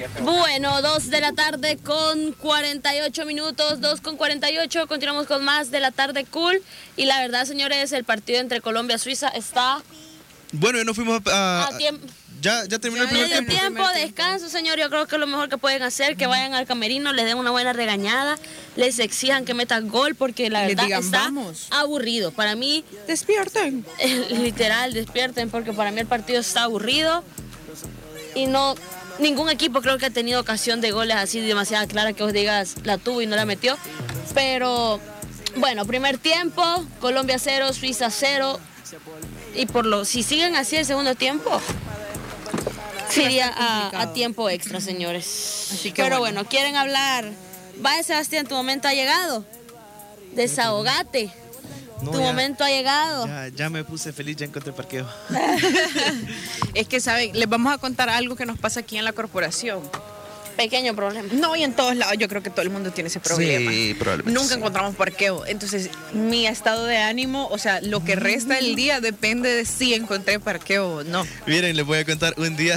Bueno, 2 de la tarde con 48 minutos, 2:48, continuamos con más de la tarde cool. Y la verdad, señores, el partido entre Colombia y Suiza está... Bueno, ya nos fuimos a tiempo. Ya terminó el primer tiempo. Descanso, señor. Yo creo que es lo mejor que pueden hacer, que vayan al camerino, les den una buena regañada, les exijan que metan gol, porque la verdad está aburrido. Para mí... Despierten. Literal, despierten, porque para mí el partido está aburrido. Y no... Ningún equipo creo que ha tenido ocasión de goles así demasiado clara que vos digas la tuvo y no la metió. Pero, bueno, primer tiempo, Colombia 0, Suiza 0. Y si siguen así el segundo tiempo... Sería a tiempo extra, señores. Así que pero bueno, quieren hablar. Vaya, Sebastián, tu momento ha llegado. Desahogate. No, tu momento ha llegado. Ya me puse feliz, ya encontré parqueo. Es que, ¿saben? Les vamos a contar algo que nos pasa aquí en la corporación. Pequeño problema. No, y en todos lados, yo creo que todo el mundo tiene ese problema. Sí, probablemente. Nunca encontramos parqueo. Entonces, mi estado de ánimo, o sea, lo que resta del día depende de si encontré parqueo o no. Miren, les voy a contar un día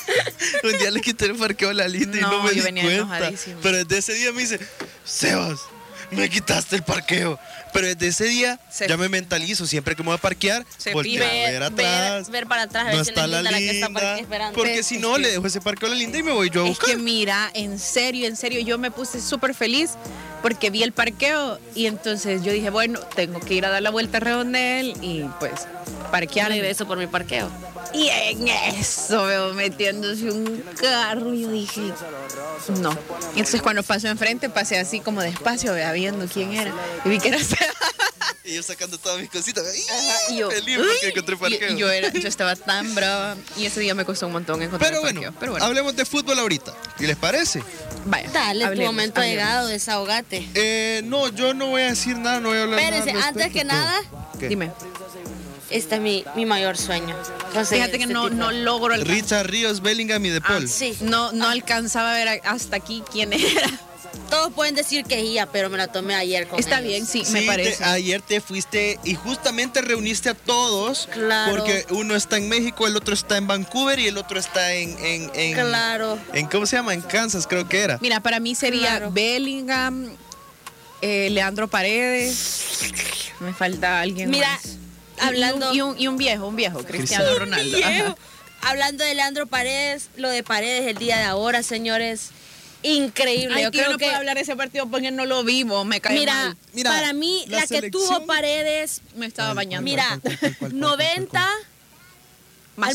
le quité el parqueo a la Linda y no me di cuenta. Pero desde ese día me dice, Sebas, me quitaste el parqueo. Pero desde ese día ya me mentalizo, siempre que me voy a parquear, voltear a ver atrás. Ver para atrás, a ver si está la Linda, que está esperando. Porque si no, le dejo ese parqueo a la Linda y me voy yo a buscar. Es que mira, en serio, yo me puse súper feliz porque vi el parqueo y entonces yo dije, bueno, tengo que ir a dar la vuelta a Redondel y pues parquear. Regreso por mi parqueo. Y en eso veo metiéndose un carro y yo dije, no. Y entonces cuando pasó enfrente pasé así como despacio, viendo quién era. Y vi que era y yo sacando todas mis cositas. Y yo, feliz porque encontré parqueo. Yo estaba tan brava y ese día me costó un montón encontrar el parqueo. Pero bueno, hablemos de fútbol ahorita. ¿Y les parece? Vaya, dale, tu momento ha llegado, desahogate. No, yo no voy a decir nada, no voy a hablar Espérese, nada. Antes que nada, dime. Este es mi mayor sueño. Fíjate que no logro alcanzar. Richard Ríos, Bellingham y De Paul. Sí. No alcanzaba a ver hasta aquí quién era. Todos pueden decir que ella, pero me la tomé ayer con Está ellos. bien, sí, me parece. Ayer te fuiste y justamente reuniste a todos. Claro. Porque uno está en México, el otro está en Vancouver y el otro está en claro. ¿Cómo se llama? En Kansas, creo que era. Mira, para mí sería Bellingham, Leandro Paredes. Me falta alguien más. Hablando y un viejo, Cristiano Ronaldo. Ajá. Hablando de Leandro Paredes, lo de Paredes el día de ahora, señores, increíble. Ay, yo creo no puedo hablar de ese partido porque no lo vimos, me cae mal. Mira, para mí la que tuvo Paredes me estaba bañando. Mira, 90 más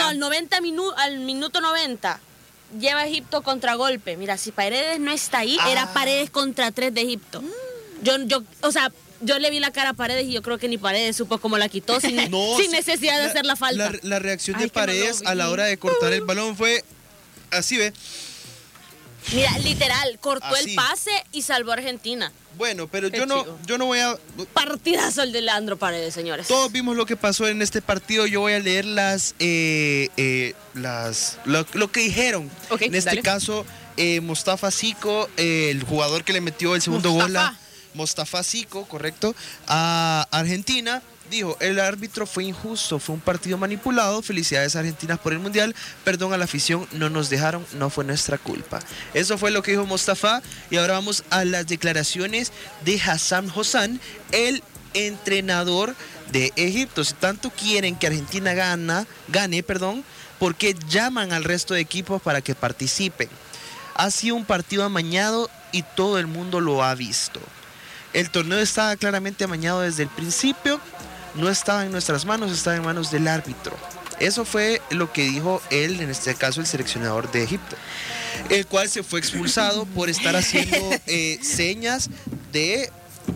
al minuto 90 lleva Egipto contragolpe. Mira, si Paredes no está ahí, era Paredes contra 3 de Egipto. Yo le vi la cara a Paredes y yo creo que ni Paredes supo cómo la quitó sin necesidad de hacer la falta. La reacción de Paredes a la hora de cortar el balón fue así, ¿ve? Mira, literal, cortó el pase y salvó a Argentina. Bueno, pero yo no voy a... Partidazo el de Leandro Paredes, señores. Todos vimos lo que pasó en este partido. Yo voy a leer lo que dijeron. Okay, en este caso, Mostafa Zico, el jugador que le metió el segundo gol a Mostafa Zico, correcto, a Argentina, dijo, el árbitro fue injusto, fue un partido manipulado, felicidades a Argentina por el Mundial, perdón a la afición, no nos dejaron, no fue nuestra culpa. Eso fue lo que dijo Mostafa. Y ahora vamos a las declaraciones de Hassan Hosan, el entrenador de Egipto. Si tanto quieren que Argentina gane, porque llaman al resto de equipos para que participen. Ha sido un partido amañado y todo el mundo lo ha visto. El torneo estaba claramente amañado desde el principio, no estaba en nuestras manos, estaba en manos del árbitro. Eso fue lo que dijo él, en este caso el seleccionador de Egipto, el cual se fue expulsado por estar haciendo señas de,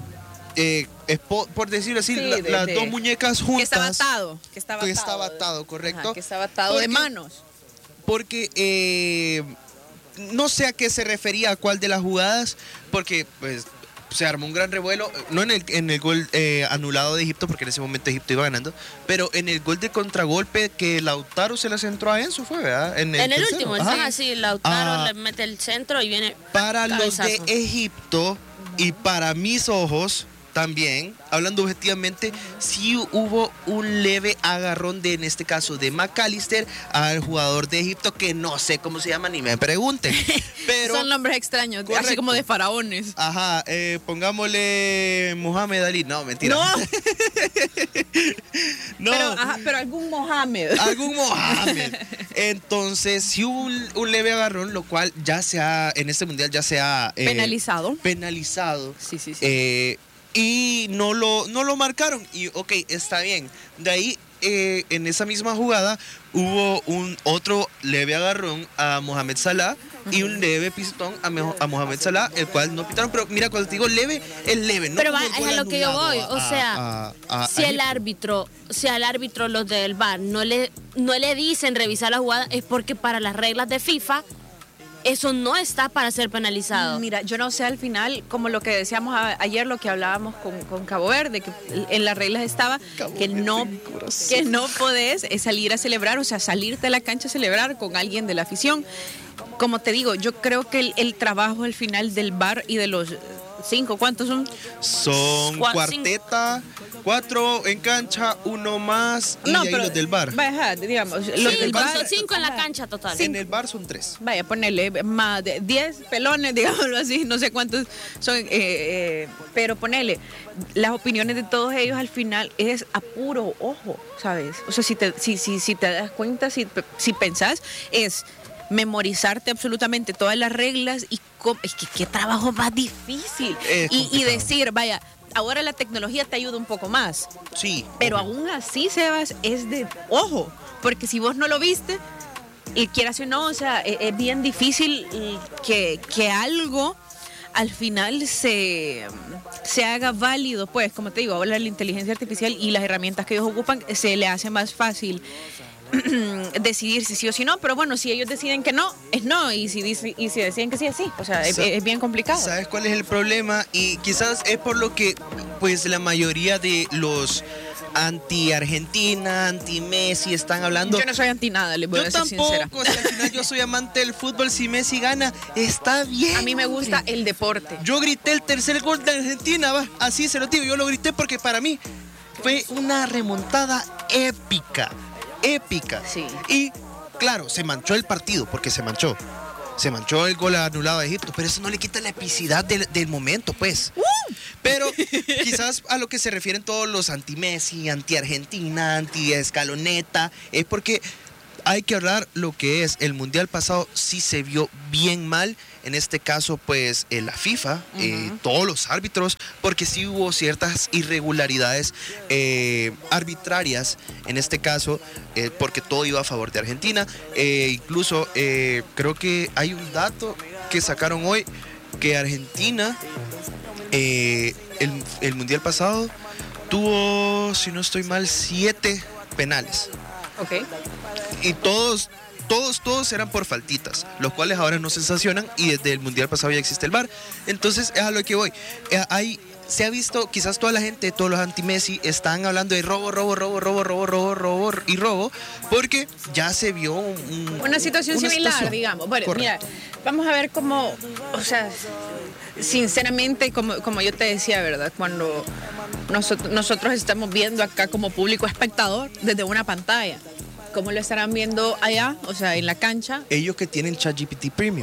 por decirlo así, las dos muñecas juntas. Que estaba atado, correcto. Ajá, que estaba atado de manos. Porque no sé a qué se refería, a cuál de las jugadas, porque pues se armó un gran revuelo, no en el gol anulado de Egipto, porque en ese momento Egipto iba ganando, pero en el gol de contragolpe que Lautaro se la centró a Enzo, fue, ¿verdad? En el último, sí, Lautaro le mete el centro y viene para cabezazo. Los de Egipto y para mis ojos también, hablando objetivamente, sí hubo un leve agarrón en este caso de McAllister al jugador de Egipto, que no sé cómo se llama, ni me pregunten. Pero, son nombres extraños, correcto. así como de faraones. Ajá, pongámosle Mohamed Ali. No, mentira. No. Pero algún Mohamed. Algún Mohamed. Entonces, sí hubo un leve agarrón, lo cual ya en este mundial ya se ha penalizado. Sí. Y no lo marcaron. Y ok, está bien. De ahí, en esa misma jugada, hubo otro leve agarrón a Mohamed Salah y un leve pistón a Mohamed Salah, el cual no pitaron. Pero mira, cuando te digo leve, es leve. No, pero es a lo que yo voy. O sea, si al árbitro, los del VAR no le dicen revisar la jugada, es porque para las reglas de FIFA eso no está para ser penalizado. Mira, yo no sé al final, como lo que decíamos ayer, lo que hablábamos con Cabo Verde, que en las reglas estaba que no podés salir a celebrar, o sea, salirte a la cancha a celebrar con alguien de la afición. Como te digo, yo creo que el trabajo al final del VAR y de los 5, ¿cuántos son? Son cuarteta, 4 en cancha, 1 más y ahí los del VAR. Vaya, digamos, los del VAR son 5 en la cancha total. En el VAR son 3. Vaya, ponerle más de 10 pelones, digámoslo así, no sé cuántos son, pero ponerle, las opiniones de todos ellos al final es a puro ojo, ¿sabes? O sea, si te das cuenta, si pensás, es memorizarte absolutamente todas las reglas y es que qué trabajo más difícil y decir, vaya, ahora la tecnología te ayuda un poco más. Sí. Pero aún así, Sebas, es de ojo, porque si vos no lo viste y quieras o no, o sea, es bien difícil que algo al final se haga válido, pues, como te digo, ahora la inteligencia artificial y las herramientas que ellos ocupan se le hace más fácil decidir si sí o si no, pero bueno, si ellos deciden que no, es no, y si deciden que sí, es sí, o sea, es bien complicado. ¿Sabes cuál es el problema? Y quizás es por lo que pues la mayoría de los anti-Argentina, anti-Messi están hablando. Yo no soy anti nada, les voy a ser sincera. Yo tampoco, si al final yo soy amante del fútbol, si Messi gana, está bien. A mí me gusta el deporte. Yo grité el tercer gol de Argentina, así se lo digo, yo lo grité porque para mí fue una remontada épica. Sí. Y claro, se manchó el partido, porque se manchó el gol anulado a Egipto, pero eso no le quita la epicidad del momento, pues. Pero quizás a lo que se refieren todos los anti-Messi, anti-Argentina, anti-Escaloneta, es porque hay que hablar lo que es el mundial pasado. Sí se vio bien mal, en este caso pues la FIFA, todos los árbitros, porque sí hubo ciertas irregularidades arbitrarias en este caso, porque todo iba a favor de Argentina. Incluso creo que hay un dato que sacaron hoy, que Argentina el mundial pasado tuvo, si no estoy mal, 7 penales. Ok. Y todos eran por faltitas, los cuales ahora no se sancionan, y desde el mundial pasado ya existe el VAR. Entonces es a lo que voy. Se ha visto, quizás toda la gente, todos los anti-Messi están hablando de robo, porque ya se vio una situación similar, digamos. Bueno, correcto. Mira, vamos a ver cómo, o sea, sinceramente, como yo te decía, ¿verdad? Cuando nosotros estamos viendo acá como público espectador desde una pantalla, ¿cómo lo estarán viendo allá? O sea, en la cancha. Ellos que tienen ChatGPT Premium.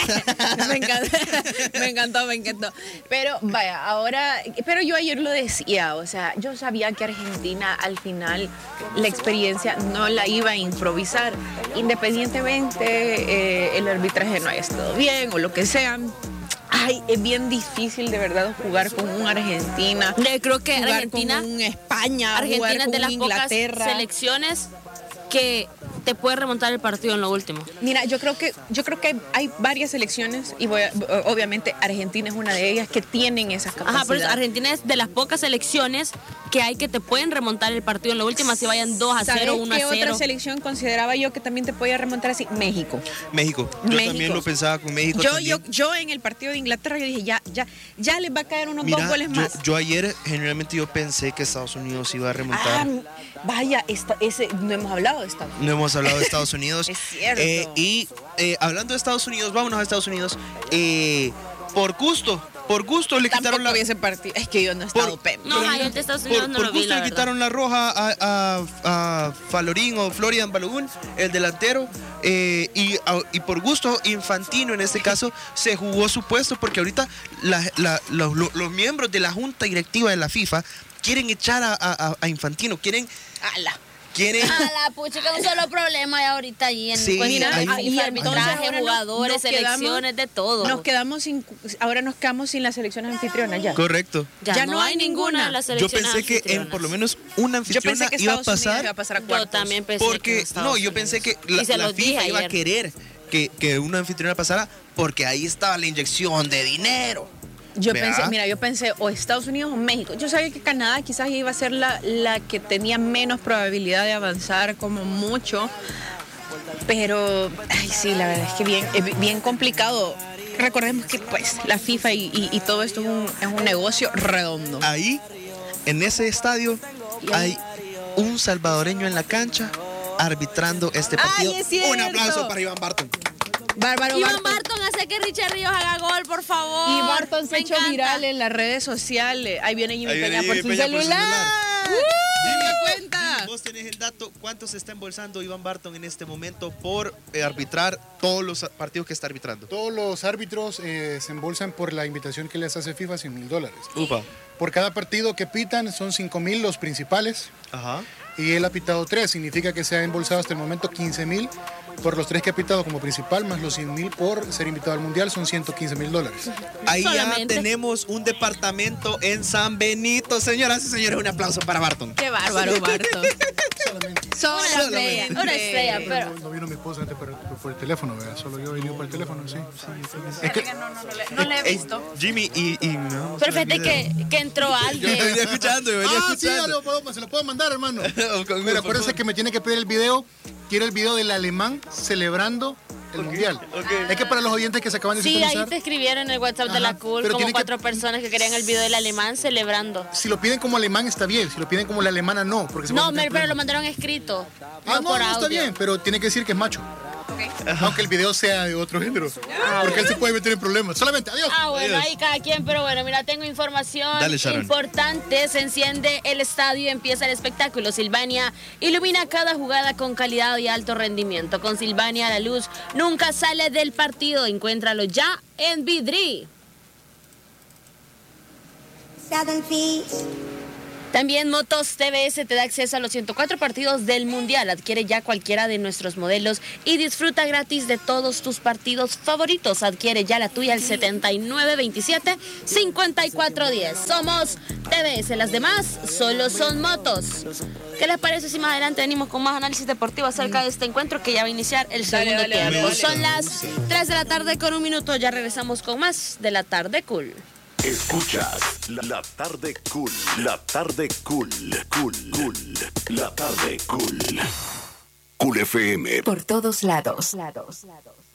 Me encantó. Pero vaya, pero yo ayer lo decía, o sea, yo sabía que Argentina al final la experiencia no la iba a improvisar, independientemente el arbitraje no haya estado bien o lo que sea. Ay, es bien difícil de verdad jugar con un Argentina. Creo que Argentina, con un España, Argentina es de las pocas Inglaterra. Selecciones que te puede remontar el partido en lo último. Mira, yo creo que hay varias selecciones y obviamente Argentina es una de ellas que tienen esa capacidad. Ajá, pero Argentina es de las pocas selecciones que hay que te pueden remontar el partido en lo último, si vayan 2-0, 1-0. ¿Qué otra selección consideraba yo que también te podía remontar así? México. Yo también lo pensaba con México. Yo en el partido de Inglaterra yo dije, ya les va a caer unos 2 goles más. Yo ayer generalmente yo pensé que Estados Unidos iba a remontar. Vaya, no hemos hablado de Estados Unidos. No hemos hablado de Estados Unidos. Es cierto. Y hablando de Estados Unidos, vámonos a Estados Unidos. Por gusto, por gusto le quitaron Tampoco vi ese partido. Es que yo no he estado Pep. No, yo de Estados Unidos no por lo vi, gusto la le verdad. quitaron la roja a Falorín o Florian Balogun, el delantero, y por gusto Infantino en este caso se jugó su puesto, porque ahorita los miembros de la junta directiva de la FIFA quieren echar a Infantino, quieren A la pucha, que un solo problema hay ahorita ahí en Sí, cuestión de ahí- FIFA, entonces arbitraje, ahora jugadores, nos quedamos- selecciones, de todo. Ahora nos quedamos sin las selecciones anfitrionas ya. correcto. ya no hay ninguna de las Yo selecciones pensé que anfitrionas. por lo menos una Yo pensé anfitriona que iba a Estados Unidos pasar, iba a pasar a Yo cuartos. también pensé que porque Estados yo pensé que Unidos. Y se la los dije FIFA iba a ayer. querer que una anfitriona pasara, porque ahí estaba la inyección de dinero. Yo ¿Verdad? pensé o Estados Unidos o México. Yo sabía que Canadá quizás iba a ser la que tenía menos probabilidad de avanzar como mucho. Pero, ay, sí, la verdad es que bien complicado. Recordemos que pues la FIFA y todo esto es un negocio redondo. Ahí, en ese estadio, hay un salvadoreño en la cancha arbitrando este partido. ¡Ay, es cierto! Un aplauso para Iván Barton. Bárbaro Iván Barton hace que Richard Ríos haga gol, por favor. Y Barton se ha Me hecho encanta. viral en las redes sociales. Ahí viene Jimmy Ahí viene Peña por Jimmy su Peña por su celular. Jimmy, ¡Me cuenta! Vos tenés el dato, ¿cuánto se está embolsando Iván Barton en este momento por arbitrar todos los partidos que está arbitrando? Todos los árbitros se embolsan por la invitación que les hace FIFA, $100,000. Upa. Por cada partido que pitan son 5,000 los principales, Ajá. y él ha pitado 3, significa que se ha embolsado hasta el momento 15,000 por los 3 que ha pitado como principal, más los 100,000 por ser invitado al mundial, son $115,000. Ahí Solamente. ya tenemos un departamento en San Benito. Señoras y señores, un aplauso para Barton. ¡Qué bárbaro, Barton! Solamente. Una estrella, pero No vino mi esposa antes por el teléfono, ¿verdad? Solo yo he venido por el teléfono, sí. Es que No le he visto. Jimmy, pero fíjate que entró Yo venía alguien. escuchando, yo venía sí, ya escuchando. se lo puedo mandar, hermano. Con Mira, gusto, acuérdense que me tiene que pedir el video. Quiero el video del alemán celebrando el mundial. Es que para los oyentes que se acaban de Sí, ahí sintonizar, te escribieron en el WhatsApp de la Ajá, CUL pero como tiene que- 4 personas que querían el video del alemán celebrando. si lo piden como alemán está bien, si lo piden como la alemana no, porque se No, van a meter pero lo problemas. mandaron escrito. No, por está audio. bien, pero tiene que decir que es macho. Aunque el video sea de otro género, porque él se puede meter en problemas. Solamente, adiós. Ah, bueno, Adiós. ahí cada quien, pero bueno, mira, tengo información Dale, Sharon. importante. Se enciende el estadio y empieza el espectáculo. Silvania ilumina cada jugada con calidad y alto rendimiento. Con Silvania, la luz nunca sale del partido. Encuéntralo ya en Vidri. Southern Seas. También Motos TVS te da acceso a los 104 partidos del Mundial. Adquiere ya cualquiera de nuestros modelos y disfruta gratis de todos tus partidos favoritos. Adquiere ya la tuya al 7927-5410. Somos TVS, las demás solo son motos. ¿Qué les parece si más adelante venimos con más análisis deportivo acerca de este encuentro que ya va a iniciar el segundo dale, tiempo? dale, dale. Son las 3 de la tarde con 1 minuto. Ya regresamos con más de la tarde cool. Escuchas la tarde cool. La tarde cool. Cool. La tarde cool. Cool FM. Por todos lados.